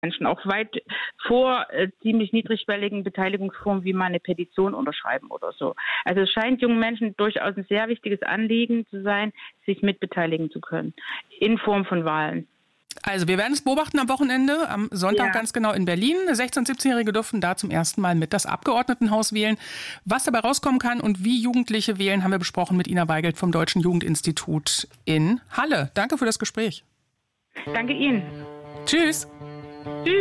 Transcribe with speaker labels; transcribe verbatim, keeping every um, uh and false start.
Speaker 1: Menschen, auch weit vor äh, ziemlich niedrigschwelligen Beteiligungsformen wie mal eine Petition unterschreiben oder so. Also es scheint jungen Menschen durchaus ein sehr wichtiges Anliegen zu sein, sich mitbeteiligen zu können, in Form von Wahlen.
Speaker 2: Also wir werden es beobachten am Wochenende, am Sonntag ja. ganz genau in Berlin. sechzehn-, siebzehnjährige dürfen da zum ersten Mal mit das Abgeordnetenhaus wählen. Was dabei rauskommen kann und wie Jugendliche wählen, haben wir besprochen mit Ina Weigelt vom Deutschen Jugendinstitut in Halle. Danke für das Gespräch.
Speaker 1: Danke Ihnen.
Speaker 2: Tschüss.
Speaker 1: Tschüss.